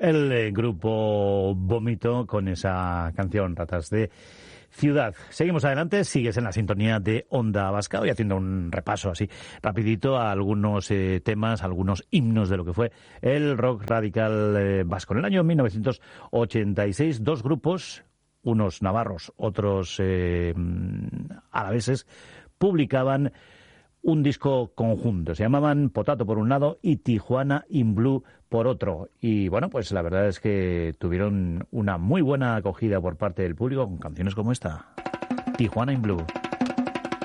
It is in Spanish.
El grupo Vómito con esa canción Ratas de Ciudad. Seguimos adelante, sigues en la sintonía de Onda Vasca, hoy haciendo un repaso así rapidito a algunos temas, algunos himnos de lo que fue el rock radical vasco. En el año 1986, dos grupos, unos navarros, otros alaveses, publicaban un disco conjunto. Se llamaban Potato por un lado y Tijuana in Blue por otro. Y bueno, pues la verdad es que tuvieron una muy buena acogida por parte del público con canciones como esta, Tijuana in Blue.